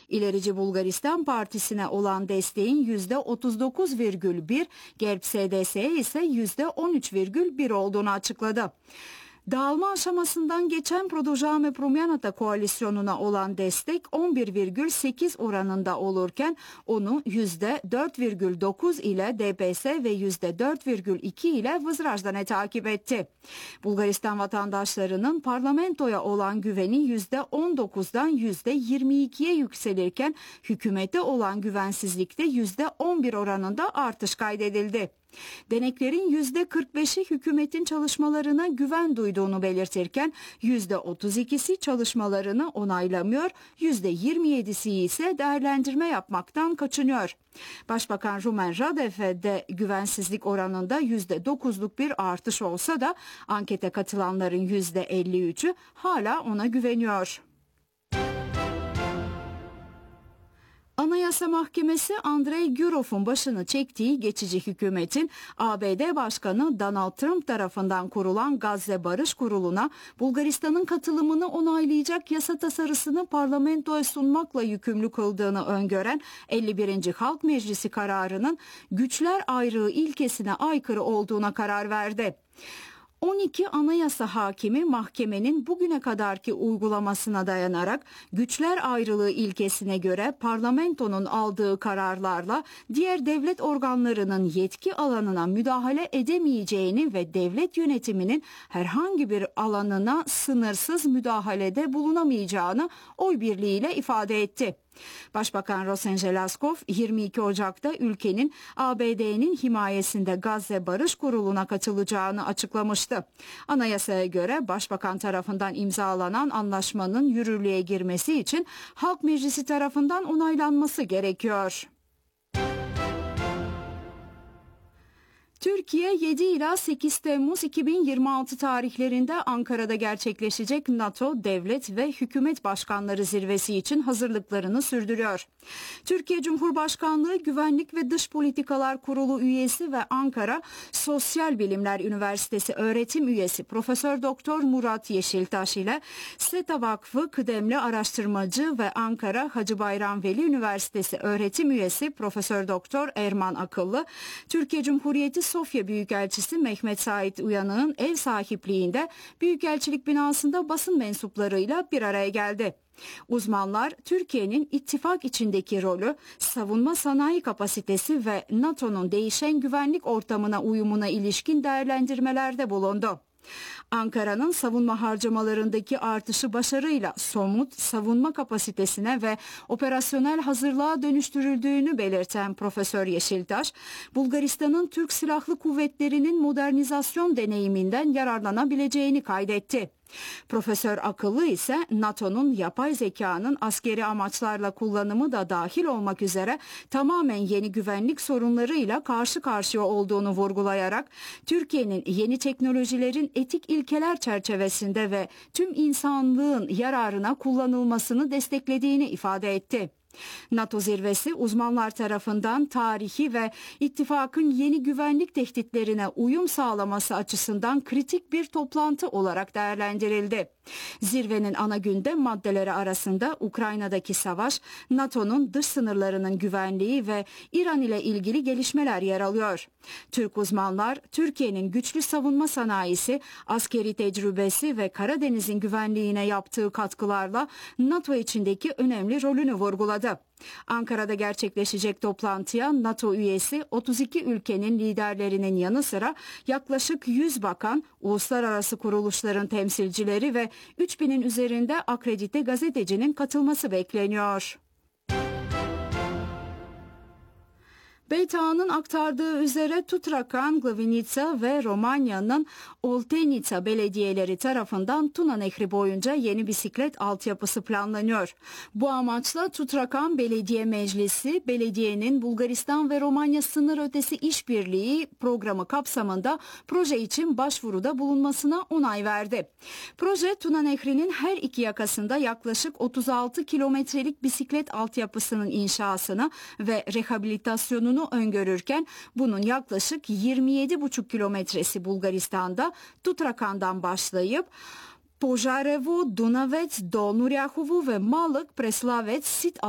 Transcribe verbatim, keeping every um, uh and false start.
İlerici Bulgaristan Partisi'ne olan desteğin yüzde otuz dokuz virgül bir, Gerb S D S'ye ise yüzde on üç virgül bir olduğunu açıkladı. Dağılma aşamasından geçen Produžavame promjenata koalisyonuna olan destek on bir virgül sekiz oranında olurken onu yüzde dört virgül dokuz ile D P S ve yüzde dört virgül iki ile Vızrajdane takip etti. Bulgaristan vatandaşlarının parlamentoya olan güveni yüzde on dokuzdan yüzde yirmi ikiye yükselirken hükümete olan güvensizlikte yüzde on bir oranında artış kaydedildi. Deneklerin yüzde kırk beşi hükümetin çalışmalarına güven duyduğunu belirtirken yüzde otuz ikisi çalışmalarını onaylamıyor, yüzde yirmi yedisi ise değerlendirme yapmaktan kaçınıyor. Başbakan Rumen Radev'e de güvensizlik oranında yüzde dokuzluk bir artış olsa da ankete katılanların yüzde elli üçü hala ona güveniyor. Anayasa Mahkemesi Andrei Gürov'un başını çektiği geçici hükümetin A B D Başkanı Donald Trump tarafından kurulan Gazze Barış Kurulu'na Bulgaristan'ın katılımını onaylayacak yasa tasarısını parlamentoya sunmakla yükümlü kıldığını öngören elli birinci Halk Meclisi kararının güçler ayrığı ilkesine aykırı olduğuna karar verdi. on iki anayasa hakimi mahkemenin bugüne kadarki uygulamasına dayanarak güçler ayrılığı ilkesine göre parlamentonun aldığı kararlarla diğer devlet organlarının yetki alanına müdahale edemeyeceğini ve devlet yönetiminin herhangi bir alanına sınırsız müdahalede bulunamayacağını oy birliğiyle ifade etti. Başbakan Rosen Jelaskov yirmi iki Ocak'ta ülkenin A B D'nin himayesinde Gazze Barış Kurulu'na katılacağını açıklamıştı. Anayasaya göre başbakan tarafından imzalanan anlaşmanın yürürlüğe girmesi için Halk Meclisi tarafından onaylanması gerekiyor. Türkiye yedi ila sekiz Temmuz iki bin yirmi altı tarihlerinde Ankara'da gerçekleşecek NATO Devlet ve Hükümet Başkanları Zirvesi için hazırlıklarını sürdürüyor. Türkiye Cumhurbaşkanlığı Güvenlik ve Dış Politikalar Kurulu üyesi ve Ankara Sosyal Bilimler Üniversitesi öğretim üyesi Profesör Doktor Murat Yeşiltaş ile SETA Vakfı kıdemli araştırmacı ve Ankara Hacı Bayram Veli Üniversitesi öğretim üyesi Profesör Doktor Erman Akıllı, Türkiye Cumhuriyeti Sofya Büyükelçisi Mehmet Sait Uyanık'ın ev sahipliğinde Büyükelçilik binasında basın mensuplarıyla bir araya geldi. Uzmanlar Türkiye'nin ittifak içindeki rolü, savunma sanayi kapasitesi ve NATO'nun değişen güvenlik ortamına uyumuna ilişkin değerlendirmelerde bulundu. Ankara'nın savunma harcamalarındaki artışı başarıyla somut savunma kapasitesine ve operasyonel hazırlığa dönüştürüldüğünü belirten Profesör Yeşiltaş, Bulgaristan'ın Türk Silahlı Kuvvetleri'nin modernizasyon deneyiminden yararlanabileceğini kaydetti. Profesör Akıllı ise NATO'nun yapay zekanın askeri amaçlarla kullanımı da dahil olmak üzere tamamen yeni güvenlik sorunlarıyla karşı karşıya olduğunu vurgulayarak Türkiye'nin yeni teknolojilerin etik ilkeler çerçevesinde ve tüm insanlığın yararına kullanılmasını desteklediğini ifade etti. NATO zirvesi uzmanlar tarafından tarihi ve ittifakın yeni güvenlik tehditlerine uyum sağlaması açısından kritik bir toplantı olarak değerlendirildi. Zirvenin ana gündem maddeleri arasında Ukrayna'daki savaş, NATO'nun dış sınırlarının güvenliği ve İran ile ilgili gelişmeler yer alıyor. Türk uzmanlar, Türkiye'nin güçlü savunma sanayisi, askeri tecrübesi ve Karadeniz'in güvenliğine yaptığı katkılarla NATO içindeki önemli rolünü vurguladı. Ankara'da gerçekleşecek toplantıya NATO üyesi otuz iki ülkenin liderlerinin yanı sıra yaklaşık yüz bakan, uluslararası kuruluşların temsilcileri ve üç binin üzerinde akredite gazetecinin katılması bekleniyor. B T A'nın aktardığı üzere Tutrakan, Glavinica ve Romanya'nın Oltenica belediyeleri tarafından Tuna Nehri boyunca yeni bisiklet altyapısı planlanıyor. Bu amaçla Tutrakan Belediye Meclisi, belediyenin Bulgaristan ve Romanya sınır ötesi işbirliği programı kapsamında proje için başvuruda bulunmasına onay verdi. Proje Tuna Nehri'nin her iki yakasında yaklaşık otuz altı kilometrelik bisiklet altyapısının inşasını ve rehabilitasyonunu öngörürken bunun yaklaşık yirmi yedi buçuk kilometresi Bulgaristan'da Tutrakan'dan başlayıp Požarevo, Dunavec, Dolnu Rjahovu ve Malık, Preslavec, Sit